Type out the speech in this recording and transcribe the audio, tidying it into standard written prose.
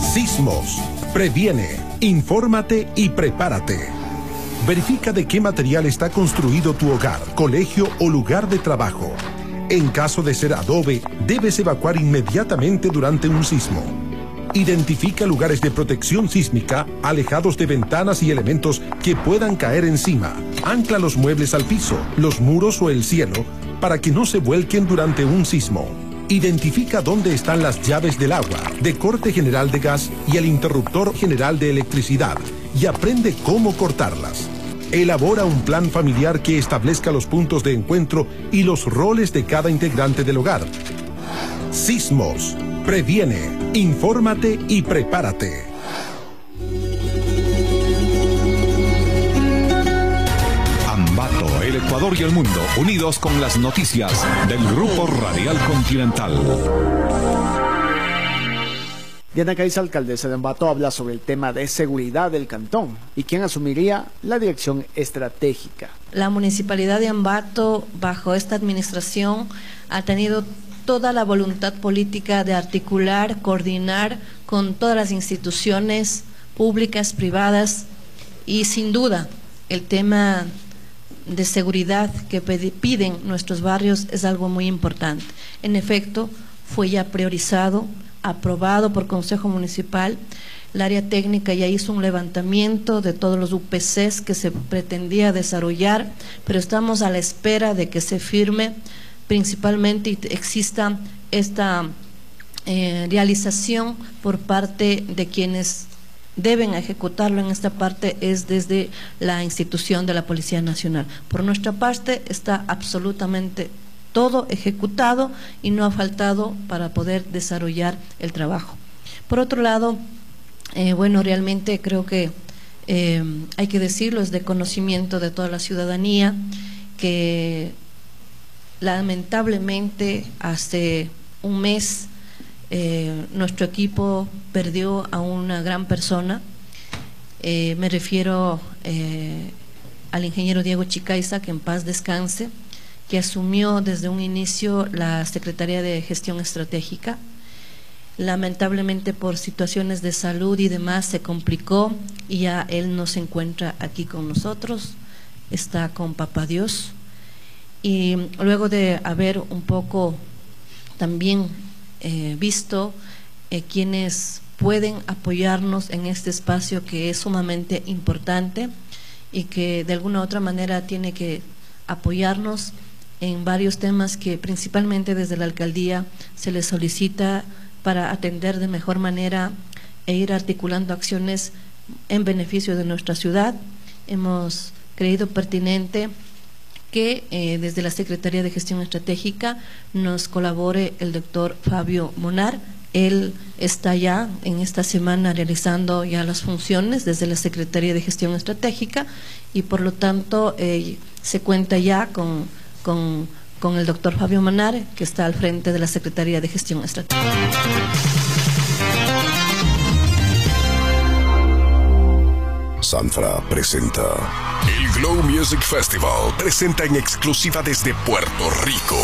Sismos. Previene, infórmate y prepárate. Verifica de qué material está construido tu hogar, colegio o lugar de trabajo. En caso de ser adobe, debes evacuar inmediatamente durante un sismo. Identifica lugares de protección sísmica alejados de ventanas y elementos que puedan caer encima. Ancla los muebles al piso, los muros o el cielo para que no se vuelquen durante un sismo. Identifica dónde están las llaves del agua, de corte general de gas y el interruptor general de electricidad y aprende cómo cortarlas. Elabora un plan familiar que establezca los puntos de encuentro y los roles de cada integrante del hogar. Sismos. Previene, infórmate y prepárate. Ambato, el Ecuador y el mundo, unidos con las noticias del Grupo Radial Continental. Diana Caiza, alcaldesa de Ambato, habla sobre el tema de seguridad del cantón y quién asumiría la dirección estratégica. La municipalidad de Ambato, bajo esta administración, ha tenido toda la voluntad política de articular, coordinar con todas las instituciones públicas, privadas, y sin duda el tema de seguridad que piden nuestros barrios es algo muy importante. En efecto, fue ya priorizado, aprobado por Consejo Municipal. El área técnica ya hizo un levantamiento de todos los UPCs que se pretendía desarrollar, pero estamos a la espera de que se firme principalmente y exista esta realización por parte de quienes deben ejecutarlo en esta parte, es desde la institución de la Policía Nacional. Por nuestra parte está absolutamente todo ejecutado y no ha faltado para poder desarrollar el trabajo. Por otro lado, bueno, realmente creo que hay que decirlo, es de conocimiento de toda la ciudadanía que lamentablemente hace un mes nuestro equipo perdió a una gran persona. Me refiero al ingeniero Diego Chicaiza, que en paz descanse, que asumió desde un inicio la Secretaría de Gestión Estratégica. Lamentablemente por situaciones de salud y demás se complicó y ya él no se encuentra aquí con nosotros, está con Papá Dios. Y luego de haber un poco también visto quienes pueden apoyarnos en este espacio que es sumamente importante y que de alguna u otra manera tiene que apoyarnos en varios temas que principalmente desde la alcaldía se les solicita para atender de mejor manera e ir articulando acciones en beneficio de nuestra ciudad. Hemos creído pertinente que desde la Secretaría de Gestión Estratégica nos colabore el doctor Fabio Monar. Él está ya en esta semana realizando ya las funciones desde la Secretaría de Gestión Estratégica y por lo tanto se cuenta ya con el doctor Fabio Monar, que está al frente de la Secretaría de Gestión Estratégica. Sanfra presenta el Glow Music Festival. Presenta en exclusiva desde Puerto Rico